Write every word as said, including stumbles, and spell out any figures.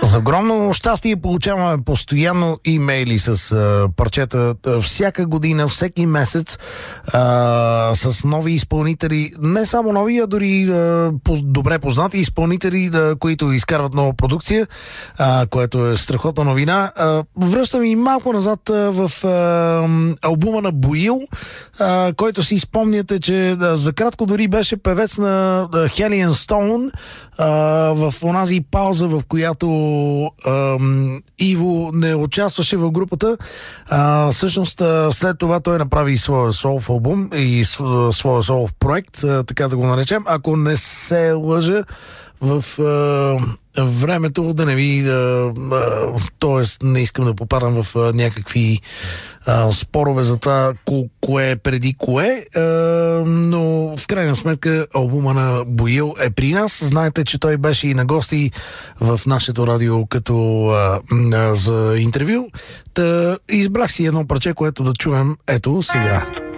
За огромно щастие получаваме постоянно имейли с а, парчета всяка година, всеки месец а, с нови изпълнители. Не само нови, а дори а, по, добре познати изпълнители, да, които изкарват нова продукция, а, което е страхотна новина. А, връщам и малко назад а, в а, албума на Боил, а, който си спомняте, че да, за кратко дори беше певец на Hellion Stone а, в онази пауза, в която а, Иво не участваше в групата. А, всъщност а, след това той направи своя солов албум и своя солов проект, а, така да го наречем. Ако не се лъжа, в а, времето да не ви да, а, т.е. не искам да попадам в а, някакви а, спорове за това ко- кое е преди кое, а, но в крайна сметка албума на Боил е при нас. Знаете, че той беше и на гости в нашето радио като а, а, за интервю. Та избрах си едно парче, което да чуем ето сега.